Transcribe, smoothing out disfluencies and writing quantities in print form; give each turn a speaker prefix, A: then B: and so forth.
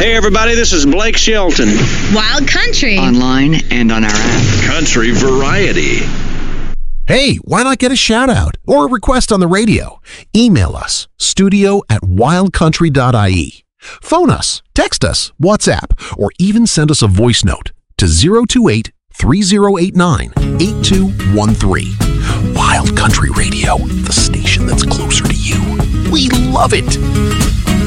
A: Hey, everybody, this is Blake Shelton.
B: Wild Country.
C: Online and on our app.
A: Country Variety.
D: Hey, why not get a shout out or a request on the radio? Email us, studio@wildcountry.ie. Phone us, text us, WhatsApp, or even send us a voice note to 028-3089-8213. Wild Country Radio, the station that's closer to you. We love it.